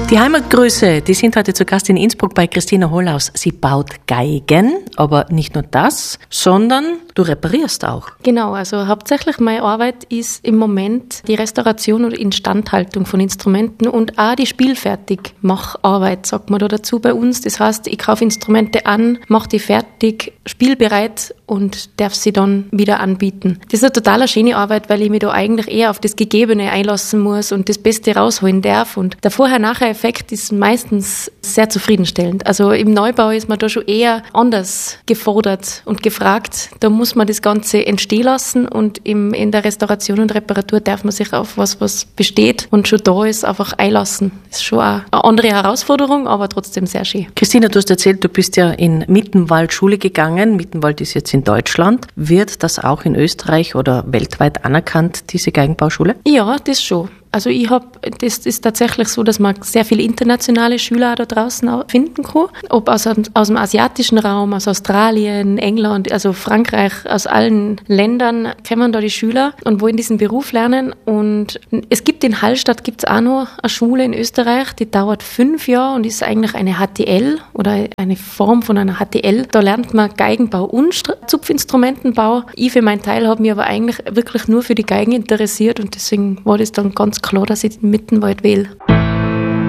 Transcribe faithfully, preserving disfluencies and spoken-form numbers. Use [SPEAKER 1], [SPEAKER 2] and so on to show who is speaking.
[SPEAKER 1] Die Heimatgrüße, die sind heute zu Gast in Innsbruck bei Christina Hollaus. Sie baut Geigen, aber nicht nur das, sondern du reparierst auch.
[SPEAKER 2] Genau, also hauptsächlich meine Arbeit ist im Moment die Restauration und Instandhaltung von Instrumenten und auch die Spielfertigmacharbeit, sagt man da dazu bei uns. Das heißt, ich kaufe Instrumente an, mache die fertig, spielbereit und darf sie dann wieder anbieten. Das ist eine total schöne Arbeit, weil ich mich da eigentlich eher auf das Gegebene einlassen muss und das Beste rausholen darf. Und der Vorher-Nachher-Effekt ist meistens sehr zufriedenstellend. Also im Neubau ist man da schon eher anders gefordert und gefragt. Da muss man das Ganze entstehen lassen und im, in der Restauration und Reparatur darf man sich auf was, was besteht und schon da ist, einfach einlassen. Das ist schon eine andere Herausforderung, aber trotzdem sehr schön.
[SPEAKER 1] Christina, du hast erzählt, du bist ja in Mittenwald Schule gegangen. Mittenwald ist jetzt in Deutschland. Wird das auch in Österreich oder weltweit anerkannt, diese Geigenbauschule?
[SPEAKER 2] Ja, das schon. Also ich habe, das ist tatsächlich so, dass man sehr viele internationale Schüler auch da draußen auch finden kann. Ob aus, aus dem asiatischen Raum, aus Australien, England, also Frankreich, aus allen Ländern kommen da die Schüler und wollen diesen Beruf lernen. Und es gibt in Hallstatt gibt's auch noch eine Schule in Österreich, die dauert fünf Jahre und ist eigentlich eine H T L oder eine Form von einer H T L. Da lernt man Geigenbau und Zupfinstrumentenbau. Ich für meinen Teil habe mich aber eigentlich wirklich nur für die Geigen interessiert und deswegen war das dann ganz klar, dass ich Mittenwald wähle.